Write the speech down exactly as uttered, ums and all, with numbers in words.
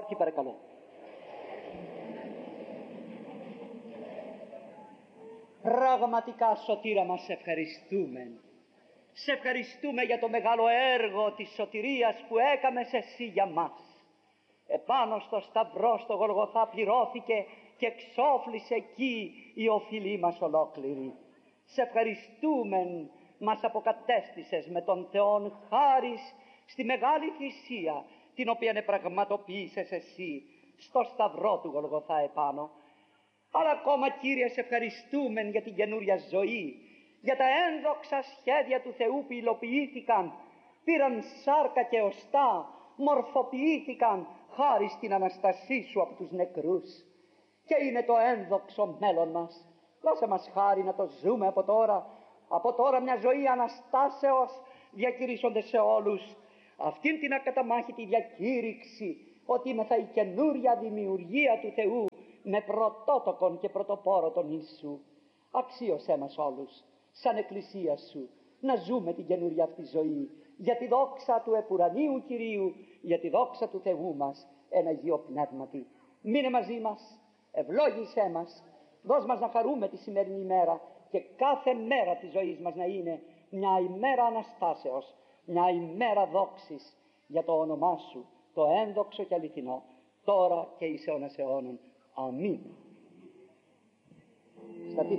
και παρακαλώ. Πραγματικά, Σωτήρα μας, σε ευχαριστούμε. Σε ευχαριστούμε για το μεγάλο έργο της σωτηρίας που έκαμες εσύ για μας. Επάνω στο σταυρό στο Γολγοθά πληρώθηκε και εξόφλησε εκεί η οφειλή μας ολόκληρη. Σε ευχαριστούμε, μας αποκατέστησες με τον Θεόν χάρις στη μεγάλη θυσία την οποία επραγματοποίησες εσύ στο σταυρό του Γολγοθά επάνω. Αλλά ακόμα, Κύριε, σε ευχαριστούμε για την καινούρια ζωή, για τα ένδοξα σχέδια του Θεού που υλοποιήθηκαν, πήραν σάρκα και οστά, μορφοποιήθηκαν χάρη στην Αναστασή σου από τους νεκρούς. Και είναι το ένδοξο μέλλον μας. Δώσε μας χάρη να το ζούμε από τώρα, από τώρα μια ζωή Αναστάσεως, διακηρύσσονται σε όλους αυτήν την ακαταμάχητη διακήρυξη ότι είμεθα η καινούρια δημιουργία του Θεού με πρωτότοκον και πρωτοπόρο τον Ιησού. Αξίωσέ μας όλους σαν εκκλησία σου να ζούμε την καινούρια αυτή ζωή για τη δόξα του επουρανίου Κυρίου, για τη δόξα του Θεού μας εν Αγίο Πνεύματι. Μείνε μαζί μας, ευλόγησέ μας, δώσ' μας να χαρούμε τη σημερινή ημέρα και κάθε μέρα της ζωής μας να είναι μια ημέρα Αναστάσεως, μια ημέρα δόξης για το όνομά σου, το ένδοξο και αληθινό, τώρα και εις αιώνας αιώνων. Αμήν.